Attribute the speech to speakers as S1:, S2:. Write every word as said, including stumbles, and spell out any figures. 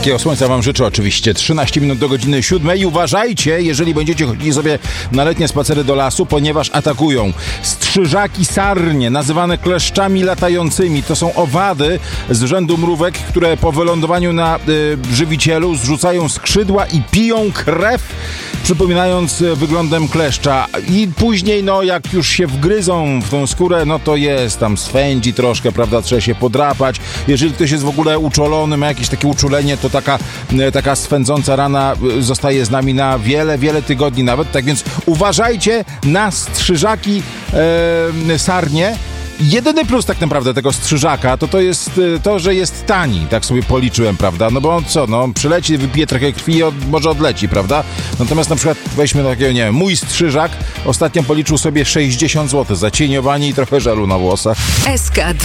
S1: Słodkiego słońca wam życzę oczywiście. trzynaście minut do godziny siódmej i uważajcie, jeżeli będziecie chodzili sobie na letnie spacery do lasu, ponieważ atakują strzyżaki sarnie, nazywane kleszczami latającymi. To są owady z rzędu mrówek, które po wylądowaniu na y, żywicielu zrzucają skrzydła i piją krew, przypominając wyglądem kleszcza. I później, no jak już się wgryzą w tą skórę, no to jest tam swędzi troszkę, prawda, trzeba się podrapać. Jeżeli ktoś jest w ogóle uczulony, ma jakieś takie uczulenie, to taka, taka swędząca rana zostaje z nami na wiele, wiele tygodni nawet. Tak więc uważajcie na strzyżaki e, sarnie. Jedyny plus tak naprawdę tego strzyżaka to to jest to, że jest tani. Tak sobie policzyłem, prawda? No bo co, no przyleci, wypije trochę krwi i od, może odleci, prawda? Natomiast na przykład weźmy takiego, nie wiem, mój strzyżak ostatnio policzył sobie sześćdziesiąt złotych za cieniowanie i trochę żelu na włosach.
S2: S K